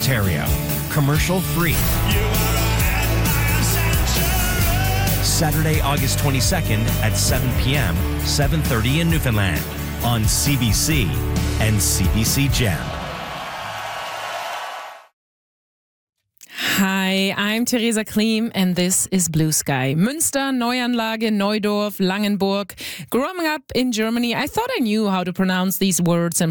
Ontario. Commercial free. Saturday, August 22nd at 7 p.m., 7:30 in Newfoundland on CBC and CBC Gem. Hi, I'm Theresa Klim, and this is Blue Sky. Münster, Neuanlage, Neudorf, Langenburg. Growing up in Germany, I thought I knew how to pronounce these words and